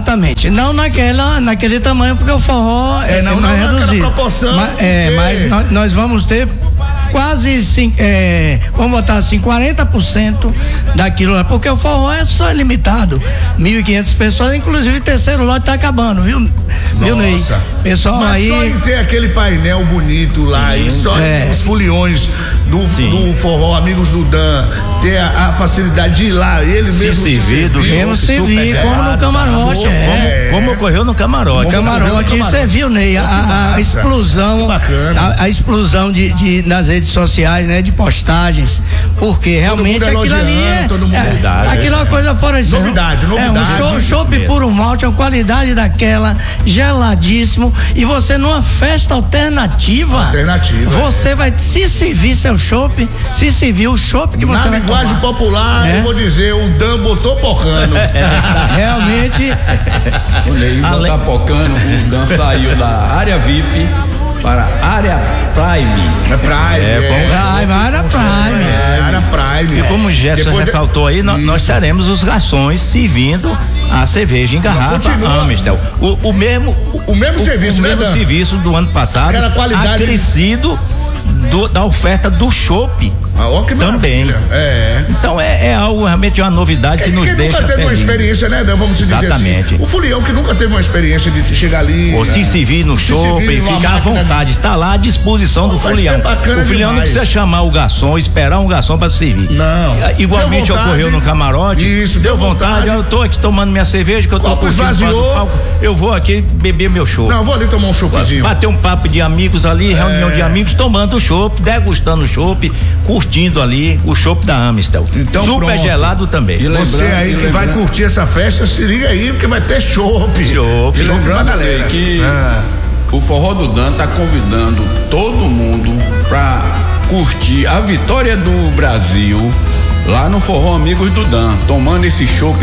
Exatamente. Não naquele tamanho, porque o forró é mais reduzido. Proporção, mas nós vamos ter quase, vamos botar assim, 40% daquilo lá, porque o forró é só limitado, 1.500 pessoas, inclusive o terceiro lote tá acabando, viu Ney? Pessoal, mas aí... só em ter aquele painel bonito lá, e só os foliões do forró, amigos do Dan, ter a facilidade de ir lá, ele mesmo se servir, como no camarote, como ocorreu no camarote. Você viu, Ney, a explosão, a explosão nas redes sociais, né, de postagens, porque realmente aquilo ali aquilo é uma coisa fora de novidade. Um chopp puro malte, uma qualidade daquela, geladíssimo, e você numa festa alternativa, você vai se servir seu chopp, se servir o chopp que você vai tomar. Na linguagem popular, eu vou dizer, o Dan botou pocando. Realmente. O Ney botar pocando, o Dan saiu da área VIP para área Prime. Área Prime. E como o Jefferson ressaltou aí, nós teremos os garçons servindo a cerveja em garrafa Amstel. O mesmo serviço do ano passado, aquela qualidade acrescido da oferta do chopp também. Então é algo realmente uma novidade que nos deixa nunca teve uma experiência, né? Vamos dizer assim. O folião que nunca teve uma experiência de chegar ali. Ou se servir no chopp e ficar à vontade, está lá à disposição do folião. O folião não precisa chamar o garçom, esperar um garçom para servir. Não. Igualmente ocorreu no camarote. Isso, deu vontade. Eu tô aqui tomando minha cerveja, que eu tô curtindo o palco. Eu vou aqui beber meu chopp. Não, vou ali tomar um choppzinho. Bater um papo de amigos ali, reunião de amigos, tomando o chopp, degustando o chopp, curtindo ali o chopp da Amstel. Então, super gelado também. E você aí que vai curtir essa festa, se liga aí, porque vai ter chopp. E lembrando que o Forró do Dan tá convidando todo mundo pra curtir a vitória do Brasil lá no Forró Amigos do Dan, tomando esse chopp